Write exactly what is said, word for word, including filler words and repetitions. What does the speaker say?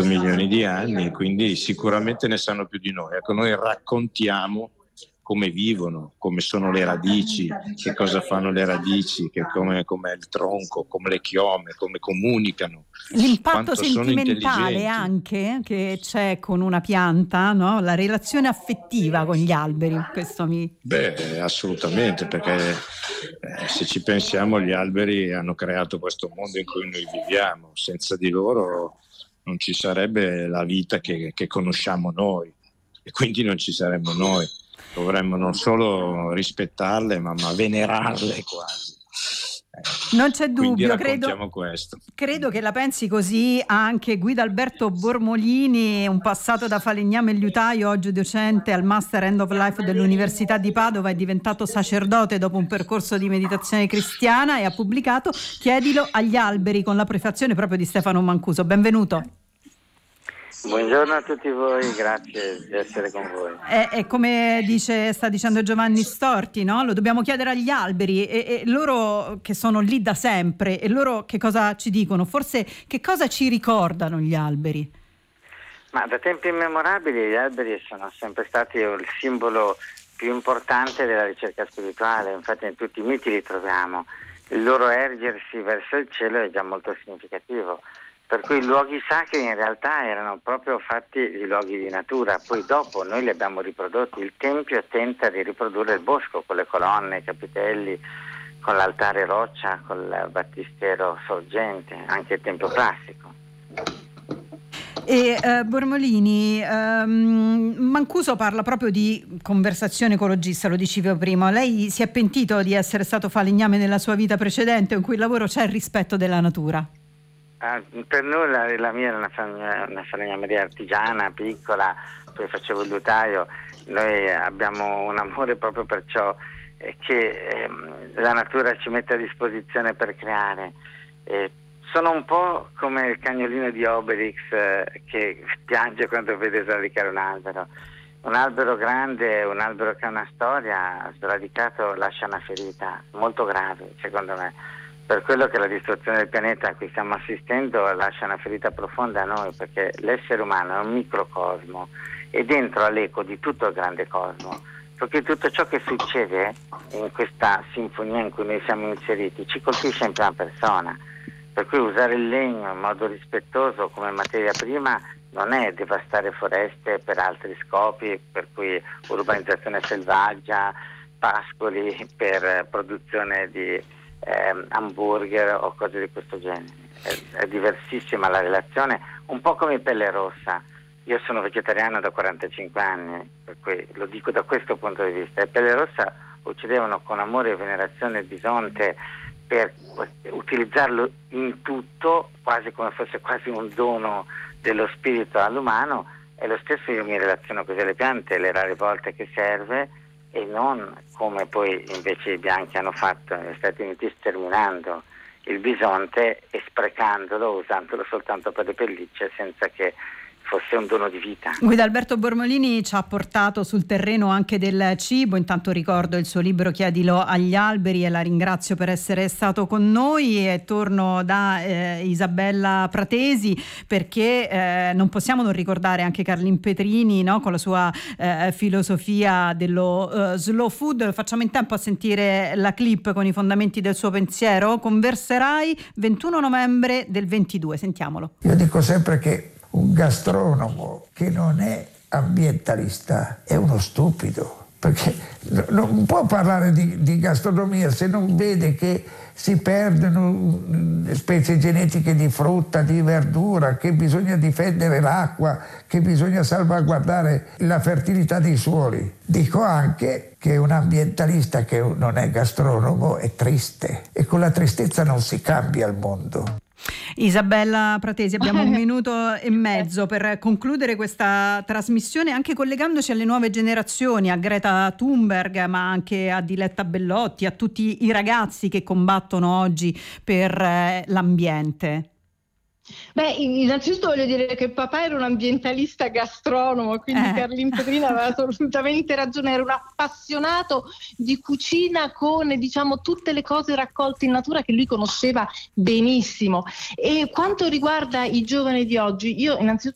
milioni di anni, quindi sicuramente ne sanno più di noi. Ecco, noi raccontiamo come vivono, come sono le radici, che cosa fanno le radici, che come è il tronco, come le chiome, come comunicano. L'impatto sentimentale anche che c'è con una pianta, no? La relazione affettiva con gli alberi, questo mi... Beh, assolutamente, perché eh, se ci pensiamo gli alberi hanno creato questo mondo in cui noi viviamo, senza di loro non ci sarebbe la vita che, che conosciamo noi e quindi non ci saremmo noi. Dovremmo non solo rispettarle, ma, ma venerarle quasi. Eh, non c'è dubbio, credo, questo. credo che la pensi così anche Guido Alberto Bormolini, un passato da falegname e liutaio, oggi docente al Master End of Life dell'Università di Padova, è diventato sacerdote dopo un percorso di meditazione cristiana e ha pubblicato Chiedilo agli alberi, con la prefazione proprio di Stefano Mancuso. Benvenuto. Buongiorno a tutti voi, grazie di essere con voi. E, e come dice, sta dicendo Giovanni Storti, no? Lo dobbiamo chiedere agli alberi e, e loro che sono lì da sempre, e loro che cosa ci dicono? Forse che cosa ci ricordano gli alberi? Ma da tempi immemorabili gli alberi sono sempre stati il simbolo più importante della ricerca spirituale, infatti in tutti i miti li troviamo. Il loro ergersi verso il cielo è già molto significativo. Per cui i luoghi sacri in realtà erano proprio fatti di luoghi di natura, poi dopo noi li abbiamo riprodotti. Il Tempio tenta di riprodurre il bosco con le colonne, i capitelli, con l'altare roccia, con il battistero sorgente, anche il Tempio classico. E eh, Bormolini, ehm, Mancuso parla proprio di conversazione ecologista, lo dicevo prima. Lei si è pentito di essere stato falegname nella sua vita precedente, in cui il lavoro c'è il rispetto della natura? Ah, per nulla, la mia era una, una falegnameria artigiana, piccola, poi facevo il liutaio. Noi abbiamo un amore proprio per ciò eh, che eh, la natura ci mette a disposizione per creare. Eh, sono un po' come il cagnolino di Obelix eh, che piange quando vede sradicare un albero. Un albero grande, un albero che ha una storia, sradicato lascia una ferita molto grave, secondo me. Per quello che la distruzione del pianeta a cui stiamo assistendo lascia una ferita profonda a noi, perché l'essere umano è un microcosmo e dentro all'eco di tutto il grande cosmo, perché tutto ciò che succede in questa sinfonia in cui noi siamo inseriti ci colpisce in prima persona, per cui usare il legno in modo rispettoso come materia prima non è devastare foreste per altri scopi, per cui urbanizzazione selvaggia, pascoli per produzione di Eh, hamburger o cose di questo genere. È, è diversissima la relazione, un po' come pelle rossa. Io sono vegetariano da quarantacinque anni, per cui lo dico da questo punto di vista. E pelle rossa uccidevano con amore e venerazione il bisonte per utilizzarlo in tutto, quasi come fosse quasi un dono dello spirito all'umano. E lo stesso io mi relaziono così alle piante, le rare volte che serve, e non come poi invece i bianchi hanno fatto negli Stati Uniti, sterminando il bisonte e sprecandolo, usandolo soltanto per le pellicce senza che fosse un dono di vita. Guido Alberto Bormolini ci ha portato sul terreno anche del cibo. Intanto ricordo il suo libro Chiedilo agli alberi e la ringrazio per essere stato con noi, e torno da eh, Isabella Pratesi perché eh, non possiamo non ricordare anche Carlin Petrini, no? Con la sua eh, filosofia dello eh, slow food. Facciamo in tempo a sentire la clip con i fondamenti del suo pensiero. Converserai, ventuno novembre del ventidue, sentiamolo. Io dico sempre che un gastronomo che non è ambientalista è uno stupido, perché non può parlare di, di gastronomia se non vede che si perdono specie genetiche di frutta, di verdura, che bisogna difendere l'acqua, che bisogna salvaguardare la fertilità dei suoli. Dico anche che un ambientalista che non è gastronomo è triste, e con la tristezza non si cambia il mondo. Isabella Pratesi, abbiamo un minuto e mezzo per concludere questa trasmissione, anche collegandoci alle nuove generazioni, a Greta Thunberg, ma anche a Diletta Bellotti, a tutti i ragazzi che combattono oggi per eh, l'ambiente. Beh, innanzitutto voglio dire che il papà era un ambientalista gastronomo, quindi eh. Carlin Petrini aveva assolutamente ragione, era un appassionato di cucina con, diciamo, tutte le cose raccolte in natura che lui conosceva benissimo. E quanto riguarda i giovani di oggi, io innanzitutto